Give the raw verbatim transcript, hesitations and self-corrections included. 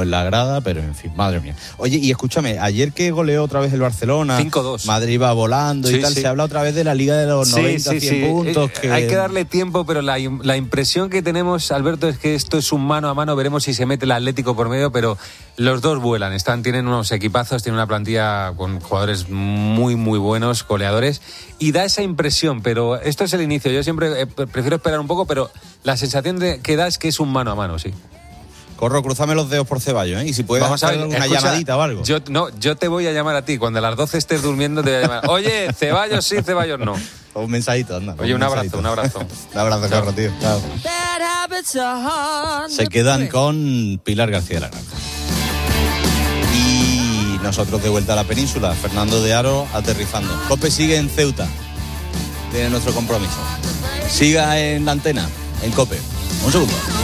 en la grada, pero en fin, madre mía. Oye, y escúchame, ayer que goleó otra vez el Barcelona, cinco dos. Madrid va volando sí, y tal, sí. se habla otra vez de la Liga de los sí, noventa, sí, cien sí. puntos. Eh, que... Hay que darle tiempo, pero la, la impresión que tenemos, Alberto, es que esto es un mano a mano, veremos si se mete el Atlético por medio, pero los dos vuelan, están, tienen unos equipazos, tienen una plantilla con jugadores muy, muy buenos, goleadores, y da esa impresión, pero esto es el inicio, yo siempre eh, prefiero esperar un poco, pero la sensación de, que da es que es un mano a mano, sí. Corro, cruzame los dedos por Ceballos, ¿eh? Y si puedes Vamos a hacer ver, alguna escucha, llamadita o algo. Yo, no, yo te voy a llamar a ti, cuando a las doce estés durmiendo te voy a llamar. Oye, Ceballos sí, Ceballos no. O un mensajito, anda. Oye, un, un abrazo, un abrazo. Un abrazo, Corro, tío. Claro. Se quedan con Pilar García de la Granja. Y nosotros de vuelta a la península, Fernando de Aro aterrizando. COPE sigue en Ceuta, tiene nuestro compromiso. Siga en la antena, en COPE. Un segundo.